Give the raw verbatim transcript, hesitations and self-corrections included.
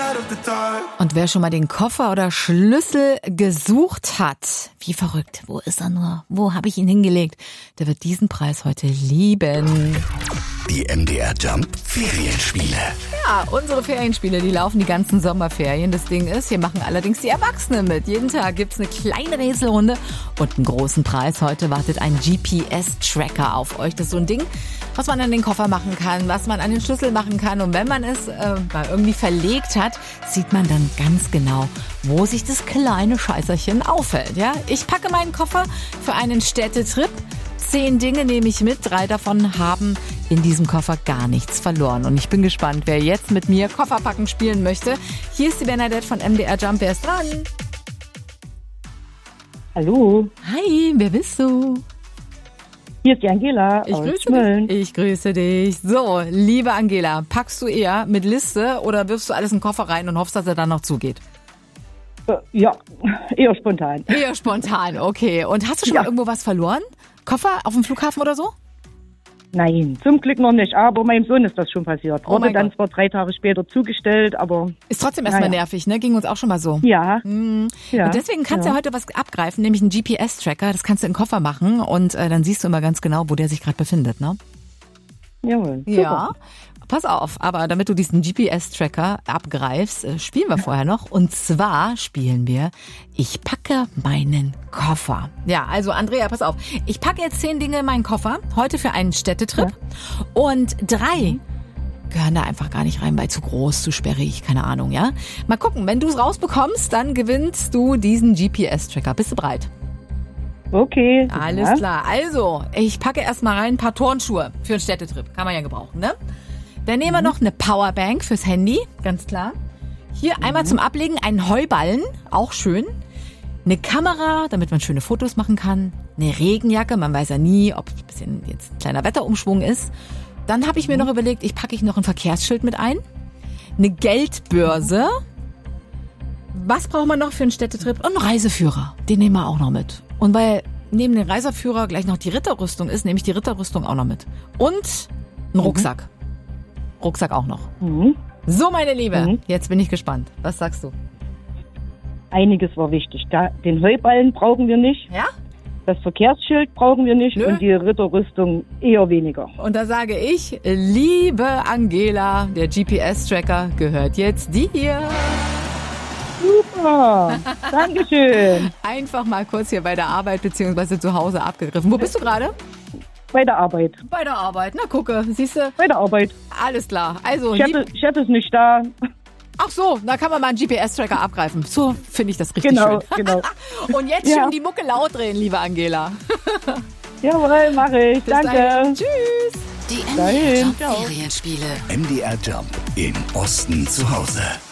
Und wer schon mal den Koffer oder Schlüssel gesucht hat, wie verrückt, wo ist er nur? Wo habe ich ihn hingelegt? Der wird diesen Preis heute lieben. Die M D R Jump Ferienspiele. Ja, unsere Ferienspiele, die laufen die ganzen Sommerferien. Das Ding ist, hier machen allerdings die Erwachsenen mit. Jeden Tag gibt's eine kleine Rätselrunde und einen großen Preis. Heute wartet ein G P S-Tracker auf euch. Das ist so ein Ding, was man an den Koffer machen kann, was man an den Schlüssel machen kann. Und wenn man es äh, mal irgendwie verlegt hat, sieht man dann ganz genau, wo sich das kleine Scheißerchen aufhält. Ja? Ich packe meinen Koffer für einen Städtetrip. Zehn Dinge nehme ich mit, drei davon haben in diesem Koffer gar nichts verloren. Und ich bin gespannt, wer jetzt mit mir Kofferpacken spielen möchte. Hier ist die Bernadette von M D R Jump. Wer ist dran? Hallo. Hi, wer bist du? Hier ist die Angela Ich aus grüße Schmölln. dich. Ich grüße dich. So, liebe Angela, packst du eher mit Liste oder wirfst du alles in den Koffer rein und hoffst, dass er dann noch zugeht? Äh, Ja, eher spontan. Eher spontan, okay. Und hast du schon Ja. mal irgendwo was verloren? Koffer auf dem Flughafen oder so? Nein, zum Glück noch nicht, aber meinem Sohn ist das schon passiert. Oh Wurde mein dann Gott. zwar drei Tage später zugestellt, aber Ist trotzdem erstmal Naja. nervig, ne? Ging uns auch schon mal so. ja. Mhm. ja Und deswegen kannst du ja. ja heute was abgreifen, nämlich einen G P S-Tracker. Das kannst du in den Koffer machen und äh, dann siehst du immer ganz genau, wo der sich gerade befindet, ne? Jawohl. Ja. Pass auf, aber damit du diesen G P S-Tracker abgreifst, äh, spielen wir vorher noch. Und zwar spielen wir, ich packe meinen Koffer. Ja, also Andrea, pass auf. Ich packe jetzt zehn Dinge in meinen Koffer, heute für einen Städtetrip. Und drei gehören da einfach gar nicht rein, weil zu groß, zu sperrig, keine Ahnung, ja? Mal gucken, wenn du es rausbekommst, dann gewinnst du diesen G P S-Tracker. Bist du bereit? Okay. Alles ja. klar. Also, ich packe erstmal rein ein paar Turnschuhe für einen Städtetrip. Kann man ja gebrauchen, ne? Dann nehmen wir noch eine Powerbank fürs Handy, ganz klar. Hier einmal zum Ablegen einen Heuballen, auch schön. Eine Kamera, damit man schöne Fotos machen kann. Eine Regenjacke, man weiß ja nie, ob ein bisschen jetzt ein kleiner Wetterumschwung ist. Dann habe ich mir noch überlegt, ich packe ich noch ein Verkehrsschild mit ein. Eine Geldbörse. Was braucht man noch für einen Städtetrip? Und einen Reiseführer, den nehmen wir auch noch mit. Und weil neben dem Reiseführer gleich noch die Ritterrüstung ist, nehme ich die Ritterrüstung auch noch mit. Und einen Rucksack. Rucksack auch noch. Mhm. So, meine Liebe, Mhm. jetzt bin ich gespannt. Was sagst du? Einiges war wichtig. Da, den Heuballen brauchen wir nicht, Ja? das Verkehrsschild brauchen wir nicht Nö. und die Ritterrüstung eher weniger. Und da sage ich, liebe Angela, der G P S-Tracker gehört jetzt dir. Super. Dankeschön. Einfach mal kurz hier bei der Arbeit bzw. zu Hause abgegriffen. Wo bist du gerade? Bei der Arbeit. Bei der Arbeit. Na gucke, siehst du? Bei der Arbeit. Alles klar. Also, Chef, lieb- Chef ist nicht da. ach so, da kann man mal einen G P S-Tracker abgreifen. So finde ich das richtig Genau, schön. genau. Und jetzt Ja. schön die Mucke laut drehen, liebe Angela. Jawohl, mache ich. Bis Danke. dahin. Tschüss. Die M D R Dahin. Jump Ciao. Ferienspiele. M D R Jump im Osten zu Hause.